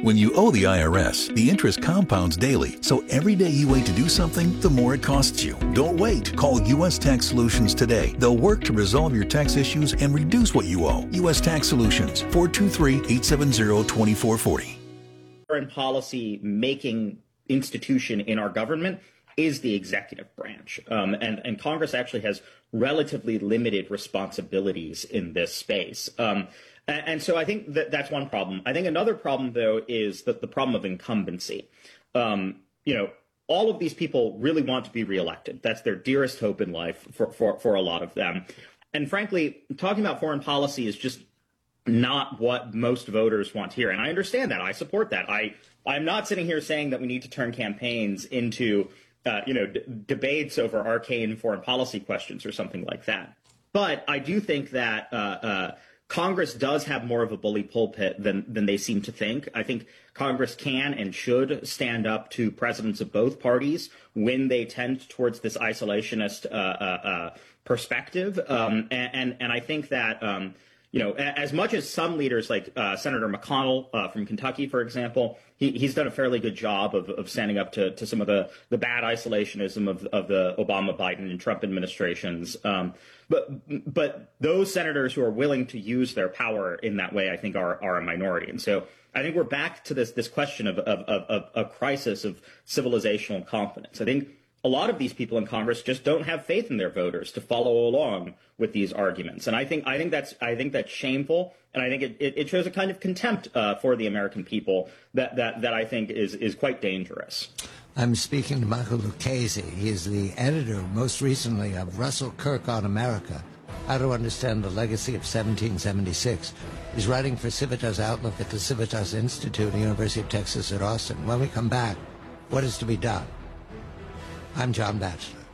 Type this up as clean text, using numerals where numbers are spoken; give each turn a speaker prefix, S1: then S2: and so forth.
S1: When you owe the IRS, the interest compounds daily, so every day you wait to do something, the more it costs you. Don't wait. Call U.S. Tax Solutions today. They'll work to resolve your tax issues and reduce what you owe. U.S. Tax Solutions, 423-870-2440.
S2: Foreign policy making institution in our government is the executive branch. And Congress actually has relatively limited responsibilities in this space. And so I think that's one problem. I think another problem, though, is the problem of incumbency. All of these people really want to be reelected. That's their dearest hope in life for a lot of them. And frankly, talking about foreign policy is just not what most voters want to hear. And I understand that. I support that. I'm not sitting here saying that we need to turn campaigns into debates over arcane foreign policy questions or something like that. But I do think that Congress does have more of a bully pulpit than they seem to think. I think Congress can and should stand up to presidents of both parties when they tend towards this isolationist perspective. And I think that, as much as some leaders like Senator McConnell from Kentucky, for example, he's done a fairly good job of standing up to some of the bad isolationism of the Obama, Biden, and Trump administrations. But those senators who are willing to use their power in that way, I think, are a minority. And so I think we're back to this question of a crisis of civilizational confidence. I think a lot of these people in Congress just don't have faith in their voters to follow along with these arguments. And I think that's shameful. And I think it shows a kind of contempt for the American people that I think is quite dangerous.
S3: I'm speaking to Michael Lucchese. He is the editor, most recently, of Russell Kirk on America, How to Understand the Legacy of 1776. He's writing for Civitas Outlook at the Civitas Institute at the University of Texas at Austin. When we come back, what is to be done? I'm John Batchelor.